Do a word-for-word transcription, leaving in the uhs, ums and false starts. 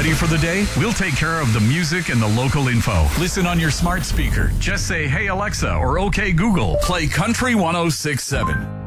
ready for the day? We'll take care of the music and the local info. Listen on your smart speaker. Just say, hey Alexa or okay Google, play Country one oh six point seven.